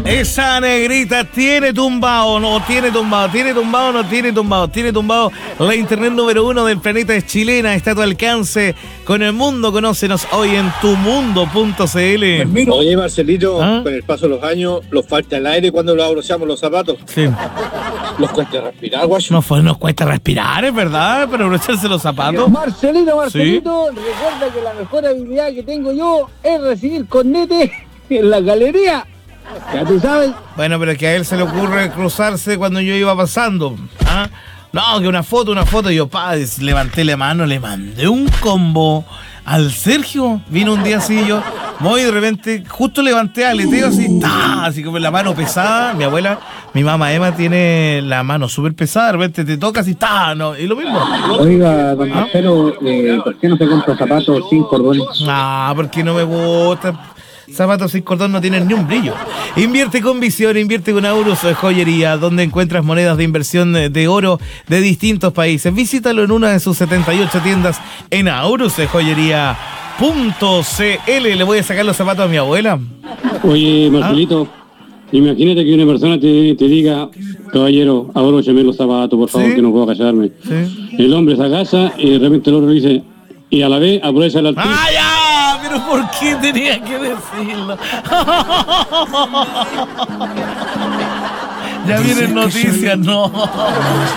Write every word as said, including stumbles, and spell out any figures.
Esa negrita tiene tumbado, no tiene tumbado, tiene tumbado, no tiene tumbado, tiene tumbado. La internet número uno del planeta es chilena, está a tu alcance con el mundo. Conócenos hoy en tumundo punto c l. Oye, Marcelito, ¿Ah? con el paso de los años, ¿los falta el aire cuando los abrochamos los zapatos? Sí. ¿Los cuesta respirar, guacho? No fue, nos cuesta respirar, es verdad, pero abrocharse los zapatos. Marcelito, Marcelito, ¿sí? Recuerda que la mejor habilidad que tengo yo es recibir cornete en la galería. Ya tú sabes. Bueno, pero es que a él se le ocurre cruzarse cuando yo iba pasando. ¿Ah? No, que una foto, una foto. Y yo, pa, levanté la mano, le mandé un combo al Sergio. Vino un día así, yo voy de repente, justo levanté aleteo así, ¡tá! Así como la mano pesada. Mi abuela, mi mamá Emma tiene la mano súper pesada. De repente te toca así, ¡tá! No, y lo mismo. Oiga, don Marcelo, eh, ¿por qué no se compra zapatos sin cordones? Ah, porque no me gusta. Zapatos sin cordón no tienen ni un brillo. Invierte con visión, invierte con Aurus Joyería, donde encuentras monedas de inversión de oro de distintos países. Visítalo en una de sus setenta y ocho tiendas en aurus joyería punto c l. Le voy a sacar los zapatos a mi abuela. Oye, Marcelito, ¿ah? Imagínate que una persona te, te diga, caballero, abrócheme los zapatos, por favor, ¿sí? Que no puedo callarme. ¿Sí? El hombre se agacha y de repente el otro dice, y a la vez aprovecha la altura. ¡Ah, ya! ¿Pero por qué tenía que decirlo? Ya vienen noticias, no.